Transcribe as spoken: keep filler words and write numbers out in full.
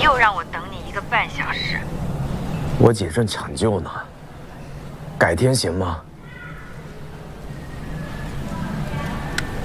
又让我等你一个半小时。 我姐正抢救呢，改天行吗？